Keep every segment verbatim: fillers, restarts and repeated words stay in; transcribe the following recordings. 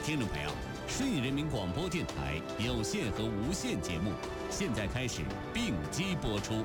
听众朋友，顺义人民广播电台有线和无线节目现在开始并机播出。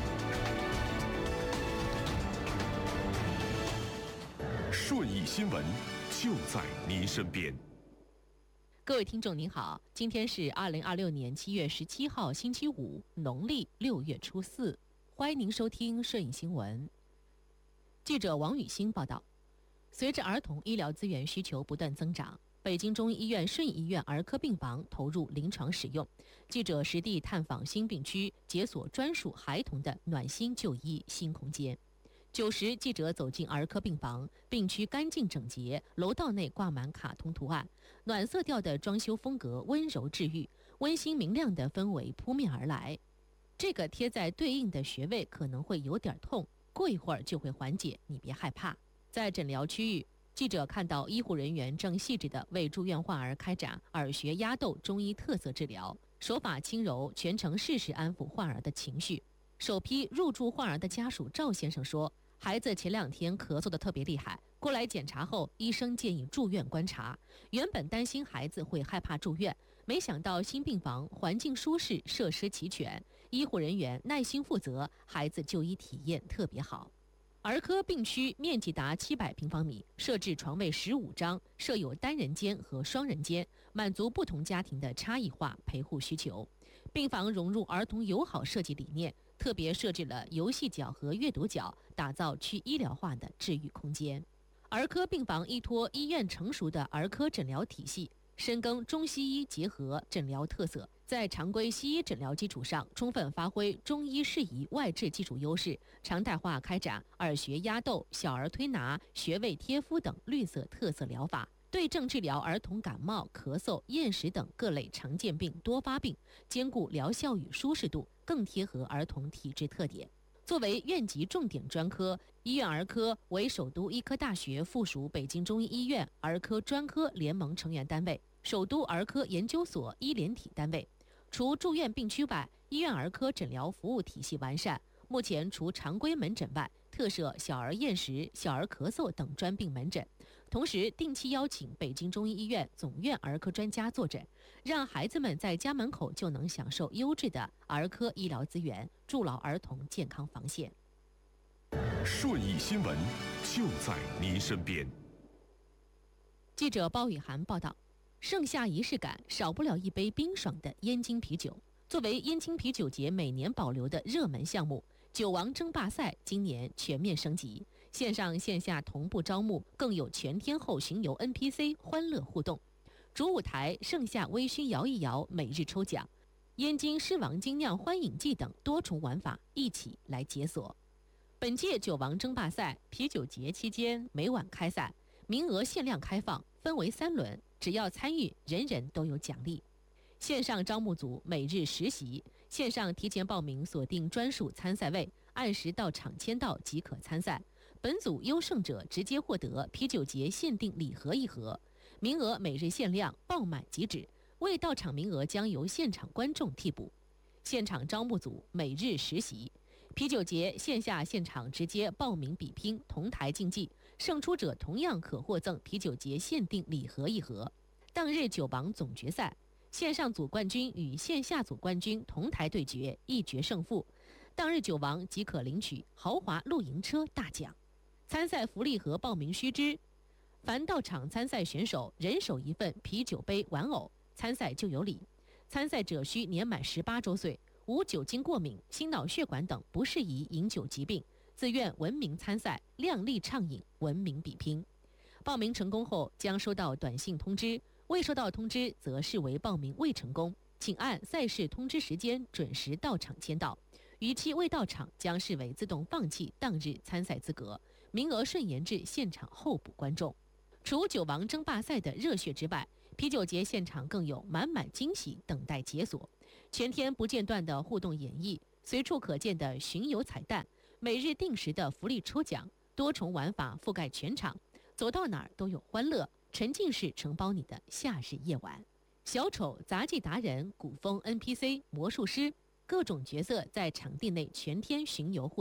顺义新闻就在您身边。 各位听众您好，今天是二零二六年七月十七号星期五，农历六月初四，欢迎您收听顺义新闻。记者王雨欣报道，随着儿童医疗资源需求不断增长，北京中医医院顺义医院儿科病房投入临床使用。记者实地探访新病区，解锁专属孩童的暖心就医新空间。九时，记者走进儿科病房，病区干净整洁，楼道内挂满卡通图案，暖色调的装修风格温柔治愈，温馨明亮的氛围扑面而来。这个贴在对应的穴位可能会有点痛，过一会儿就会缓解，你别害怕。在诊疗区域，记者看到医护人员正细致地为住院患儿开展耳穴压豆中医特色治疗，手法轻柔，全程适时安抚患儿的情绪。首批入住患儿的家属赵先生说，孩子前两天咳嗽得特别厉害，过来检查后，医生建议住院观察。原本担心孩子会害怕住院，没想到新病房环境舒适，设施齐全，医护人员耐心负责，孩子就医体验特别好。儿科病区面积达七百平方米，设置床位十五张，设有单人间和双人间，满足不同家庭的差异化陪护需求。病房融入儿童友好设计理念，特别设置了游戏角和阅读角，打造去医疗化的治愈空间。儿科病房依托医院成熟的儿科诊疗体系，深耕中西医结合诊疗特色，在常规西医诊疗基础上，充分发挥中医适宜外治技术优势，常态化开展耳穴压豆、小儿推拿、穴位贴敷等绿色特色疗法，对症治疗儿童感冒、咳嗽、厌食等各类常见病多发病，兼顾疗效与舒适度，更贴合儿童体质特点。作为院级重点专科，医院儿科为首都医科大学附属北京中医医院儿科专科联盟成员单位，首都儿科研究所医联体单位。除住院病区外，医院儿科诊疗服务体系完善，目前除常规门诊外，特设小儿厌食、小儿咳嗽等专病门诊，同时定期邀请北京中医医院总院儿科专家坐诊，让孩子们在家门口就能享受优质的儿科医疗资源，筑牢儿童健康防线。 顺义新闻就在您身边。 记者包雨涵报道，盛夏仪式感少不了一杯冰爽的燕京啤酒。作为燕京啤酒节每年保留的热门项目，酒王争霸赛今年全面升级，线上线下同步招募，更有全天候巡游 N P C 欢乐互动。主舞台盛夏微醺摇一摇每日抽奖，燕京狮王精酿欢饮季等多重玩法一起来解锁。本届酒王争霸赛啤酒节期间每晚开赛，名额限量开放，分为三轮，只要参与，人人都有奖励。线上招募组每日实习，线上提前报名锁定专属参赛位，按时到场签到即可参赛。本组优胜者直接获得啤酒节限定礼盒一盒，名额每日限量，爆满即止，未到场名额将由现场观众替补。现场招募组每日实习，啤酒节线下现场直接报名比拼，同台竞技，胜出者同样可获赠啤酒节限定礼盒一盒。当日酒王总决赛，线上组冠军与线下组冠军同台对决，一决胜负。当日酒王即可领取豪华露营车大奖。参赛福利和报名须知：凡到场参赛选手人手一份啤酒杯玩偶，参赛就有礼。参赛者需年满十八周岁，无酒精过敏、心脑血管等不适宜饮酒疾病，自愿文明参赛，量力畅饮，文明比拼。报名成功后将收到短信通知，未收到通知则视为报名未成功，请按赛事通知时间准时到场签到，逾期未到场将视为自动放弃当日参赛资格，名额顺延至现场候补观众。除酒王争霸赛的热血之外，啤酒节现场更有满满惊喜等待解锁，全天不间断的互动演绎，随处可见的巡游彩蛋，每日定时的福利抽奖，多重玩法覆盖全场，走到哪儿都有欢乐，沉浸式承包你的夏日夜晚。小丑、杂技达人、古风 N P C、魔术师，各种角色在场地内全天巡游互动，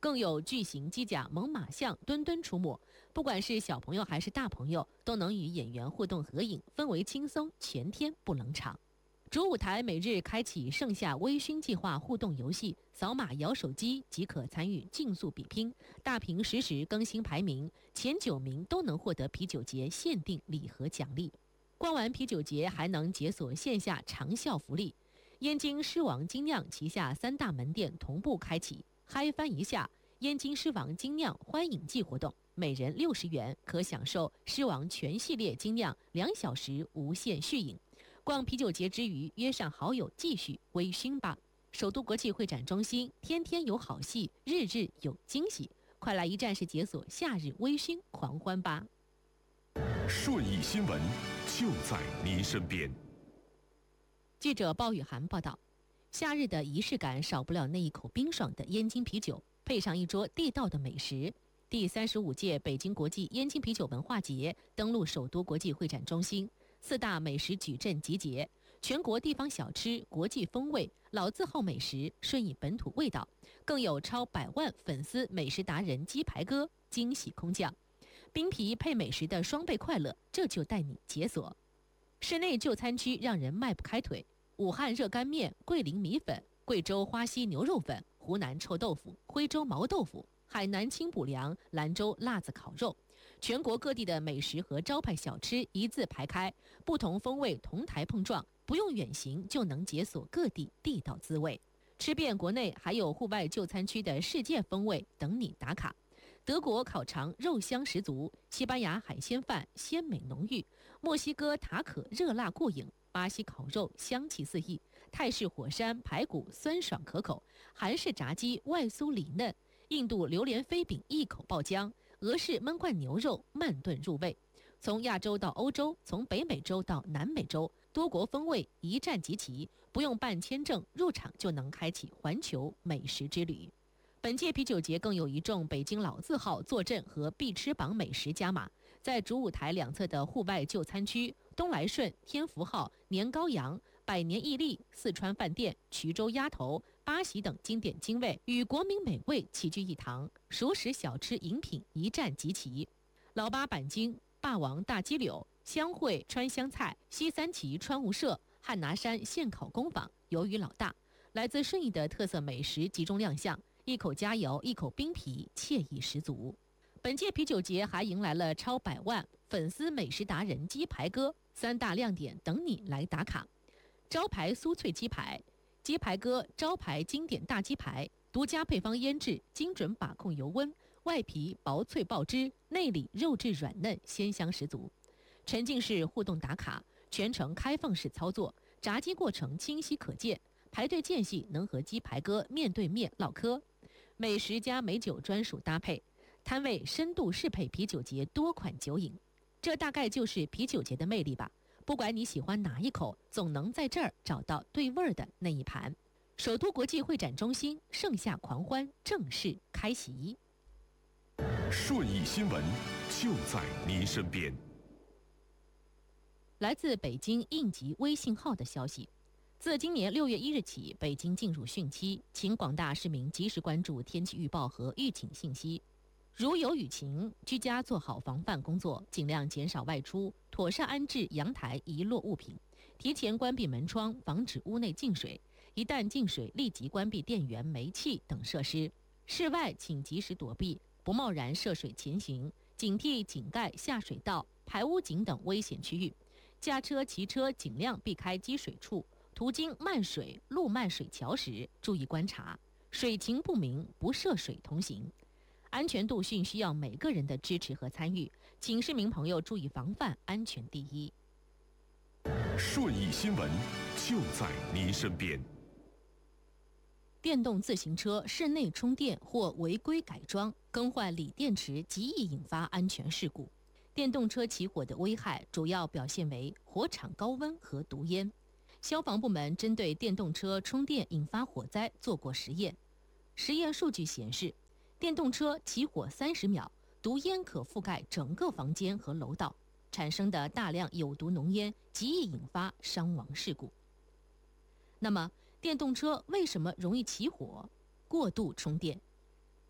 更有巨型机甲猛犸象墩墩出没，不管是小朋友还是大朋友，都能与演员互动合影，氛围轻松，全天不冷场。主舞台每日开启盛夏微醺计划互动游戏，扫码摇手机即可参与竞速比拼，大屏实时更新排名，前九名都能获得啤酒节限定礼盒奖励。逛完啤酒节还能解锁线下长效福利，燕京狮王精酿旗下三大门店同步开启，嗨翻一下燕京狮王精酿欢饮季活动，每人六十元可享受狮王全系列精酿两小时无限续饮。逛啤酒节之余，约上好友继续微醺吧。首都国际会展中心天天有好戏，日日有惊喜，快来一站式解锁夏日微醺狂欢吧。 顺义新闻就在您身边。 记者鲍雨涵报道，夏日的仪式感少不了那一口冰爽的燕京啤酒，配上一桌地道的美食。第三十五届北京国际燕京啤酒文化节登陆首都国际会展中心，四大美食矩阵集结，全国地方小吃、国际风味、老字号美食，顺义本土味道，更有超百万粉丝美食达人鸡排哥惊喜空降。冰啤配美食的双倍快乐，这就带你解锁。室内就餐区让人迈不开腿，武汉热干面、桂林米粉、贵州花溪牛肉粉、湖南臭豆腐、徽州毛豆腐、海南清补凉、兰州辣子烤肉，全国各地的美食和招牌小吃一字排开，不同风味同台碰撞，不用远行就能解锁各地地道滋味。吃遍国内还有户外就餐区的世界风味等你打卡。德国烤肠肉香十足，西班牙海鲜饭鲜美浓郁，墨西哥塔可热辣过瘾，巴西烤肉香气四溢，泰式火山排骨酸爽可口，韩式炸鸡外酥里嫩，印度榴莲飞饼一口爆浆，俄式焖罐牛肉慢炖入味。从亚洲到欧洲，从北美洲到南美洲，多国风味一站集齐，不用办签证，入场就能开启环球美食之旅。本届啤酒节更有一众北京老字号坐镇和必吃榜美食加码，在主舞台两侧的户外就餐区，东来顺、天福号、年糕羊、百年屹立、四川饭店、衢州鸭头、八喜等经典精味与国民美味齐聚一堂，熟食小吃饮品一站集齐。老八板筋、霸王大鸡柳、湘汇川湘菜、西三旗川吴社、汉拿山现烤工坊、鱿鱼老大，来自顺义的特色美食集中亮相。一口佳肴，一口冰啤，惬意十足。本届啤酒节还迎来了超百万粉丝美食达人鸡排哥，三大亮点等你来打卡。招牌酥脆鸡排，鸡排哥招牌经典大鸡排，独家配方腌制，精准把控油温，外皮薄脆爆汁，内里肉质软嫩，鲜香十足。沉浸式互动打卡，全程开放式操作，炸鸡过程清晰可见，排队间隙能和鸡排哥面对面唠嗑。美食加美酒专属搭配，摊位深度适配啤酒节多款酒饮，这大概就是啤酒节的魅力吧。不管你喜欢哪一口，总能在这儿找到对味儿的那一盘。首都国际会展中心盛夏狂欢正式开席。 顺义新闻就在您身边。 来自北京应急微信号的消息。自今年六月一日起，北京进入汛期，请广大市民及时关注天气预报和预警信息。如有雨情，居家做好防范工作，尽量减少外出，妥善安置阳台遗落物品，提前关闭门窗，防止屋内进水。一旦进水，立即关闭电源、煤气等设施。室外请及时躲避，不贸然涉水前行，警惕井盖、下水道、排污井等危险区域。驾车、骑车尽量避开积水处。途经漫水、路漫水桥时，注意观察，水情不明不涉水同行。安全度训需要每个人的支持和参与，请市民朋友注意防范，安全第一。 顺义新闻就在您身边。 电动自行车室内充电或违规改装、更换锂电池，极易引发安全事故。电动车起火的危害主要表现为火场高温和毒烟。消防部门针对电动车充电引发火灾做过实验，实验数据显示，电动车起火三十秒，毒烟可覆盖整个房间和楼道，产生的大量有毒浓烟极易引发伤亡事故。那么，电动车为什么容易起火？过度充电。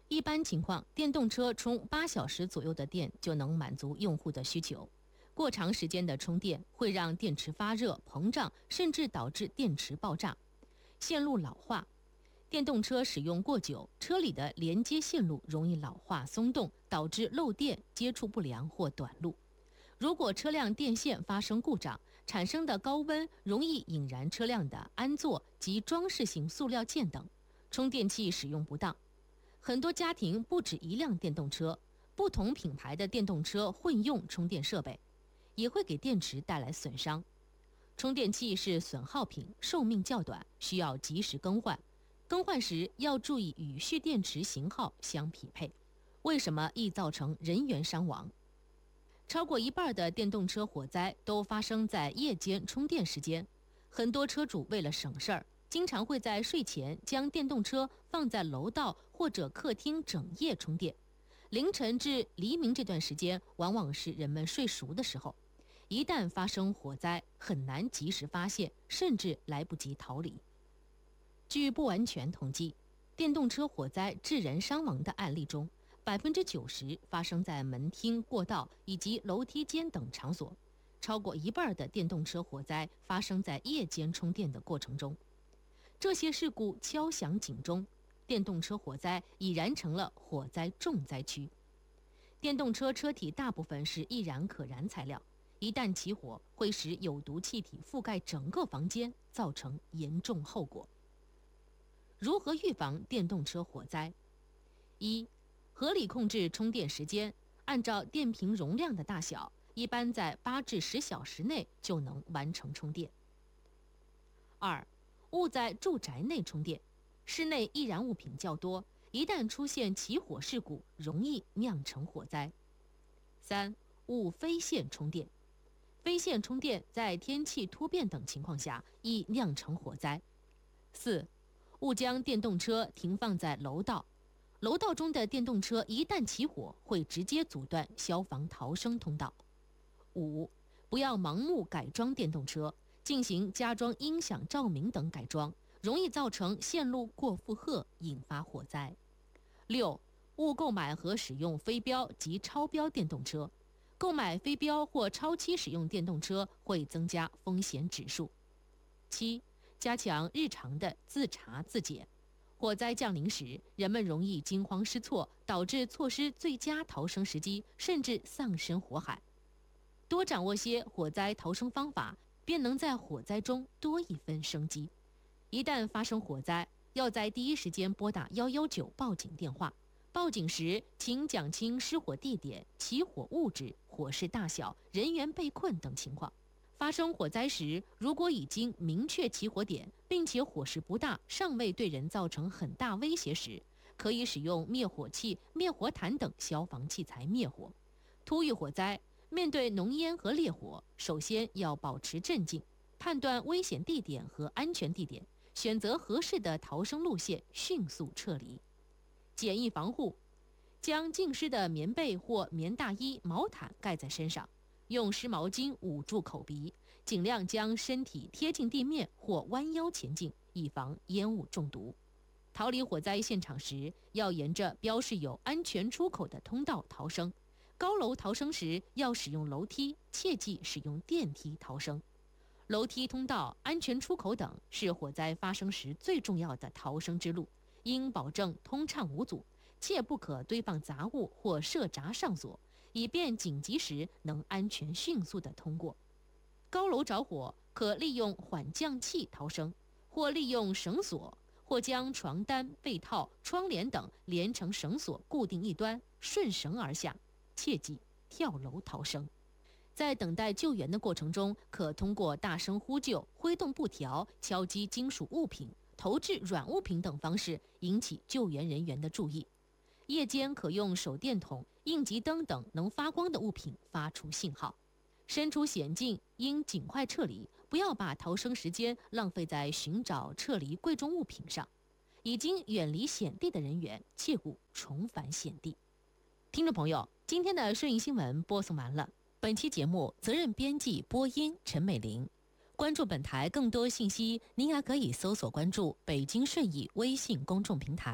一般情况，电动车充八小时左右的电就能满足用户的需求。过长时间的充电会让电池发热、膨胀，甚至导致电池爆炸。线路老化，电动车使用过久，车里的连接线路容易老化松动，导致漏电、接触不良或短路。如果车辆电线发生故障，产生的高温容易引燃车辆的安座及装饰性塑料件等，充电器使用不当。很多家庭不止一辆电动车，不同品牌的电动车混用充电设备，也会给电池带来损伤。充电器是损耗品，寿命较短，需要及时更换。更换时要注意与蓄电池型号相匹配。为什么易造成人员伤亡？超过一半的电动车火灾都发生在夜间充电时间。很多车主为了省事儿，经常会在睡前将电动车放在楼道或者客厅整夜充电。凌晨至黎明这段时间，往往是人们睡熟的时候。一旦发生火灾，很难及时发现，甚至来不及逃离。据不完全统计，电动车火灾致人伤亡的案例中，百分之九十发生在门厅、过道以及楼梯间等场所。超过一半的电动车火灾发生在夜间充电的过程中。这些事故敲响警钟，电动车火灾已然成了火灾重灾区。电动车车体大部分是易燃可燃材料，一旦起火，会使有毒气体覆盖整个房间，造成严重后果。如何预防电动车火灾？一、合理控制充电时间，按照电瓶容量的大小，一般在八至十小时内就能完成充电。二、勿在住宅内充电，室内易燃物品较多，一旦出现起火事故，容易酿成火灾。三、勿非线充电，非线充电在天气突变等情况下易酿成火灾。四、勿将电动车停放在楼道，楼道中的电动车一旦起火，会直接阻断消防逃生通道。五、不要盲目改装电动车，进行加装音响、照明等改装，容易造成线路过负荷，引发火灾。六、勿购买和使用非标及超标电动车，购买非标或超期使用电动车会增加风险指数。七、加强日常的自查自检。火灾降临时，人们容易惊慌失措，导致错失最佳逃生时机，甚至丧生火海。多掌握些火灾逃生方法，便能在火灾中多一分生机。一旦发生火灾，要在第一时间拨打一一九报警电话。报警时，请讲清失火地点、起火物质、火势大小、人员被困等情况。发生火灾时，如果已经明确起火点，并且火势不大，尚未对人造成很大威胁时，可以使用灭火器、灭火毯等消防器材灭火。突遇火灾，面对浓烟和烈火，首先要保持镇静，判断危险地点和安全地点，选择合适的逃生路线，迅速撤离。简易防护，将浸湿的棉被或棉大衣、毛毯盖在身上，用湿毛巾捂住口鼻，尽量将身体贴近地面或弯腰前进，以防烟雾中毒。逃离火灾现场时，要沿着标示有安全出口的通道逃生。高楼逃生时要使用楼梯，切忌使用电梯逃生。楼梯、通道、安全出口等是火灾发生时最重要的逃生之路，应保证通畅无阻，切不可堆放杂物或设闸上锁，以便紧急时能安全迅速地通过。高楼着火，可利用缓降器逃生，或利用绳索，或将床单、被套、窗帘等连成绳索固定一端，顺绳而下，切忌跳楼逃生。在等待救援的过程中，可通过大声呼救、挥动布条、敲击金属物品、投掷软物品等方式引起救援人员的注意。夜间可用手电筒、应急灯等能发光的物品发出信号。身处险境应尽快撤离，不要把逃生时间浪费在寻找、撤离贵重物品上。已经远离险地的人员，切勿重返险地。听众朋友，今天的顺义新闻播送完了。本期节目责任编辑播音陈美玲。关注本台更多信息，您还可以搜索关注北京顺义微信公众平台，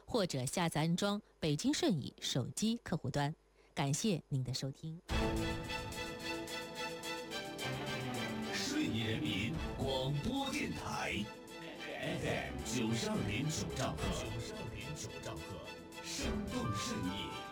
或者下载安装北京顺义手机客户端。感谢您的收听。 顺义人民广播电台 F M 九十二点九兆赫，九十二点九兆赫，生动顺义。